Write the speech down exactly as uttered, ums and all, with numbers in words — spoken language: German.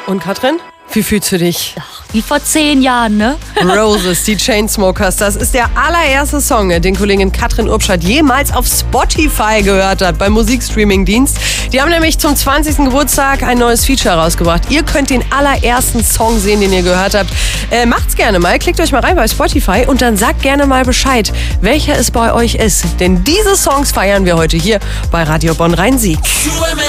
Und Katrin, wie fühlst du dich? Ach, wie vor zehn Jahren, ne? Roses, die Chainsmokers, das ist der allererste Song, den Kollegin Katrin Urbschat jemals auf Spotify gehört hat, beim Musikstreaming-Dienst. Die haben nämlich zum zwanzigsten Geburtstag ein neues Feature rausgebracht. Ihr könnt den allerersten Song sehen, den ihr gehört habt. Äh, macht's gerne mal, klickt euch mal rein bei Spotify und dann sagt gerne mal Bescheid, welcher es bei euch ist. Denn diese Songs feiern wir heute hier bei Radio Bonn Rhein-Sieg.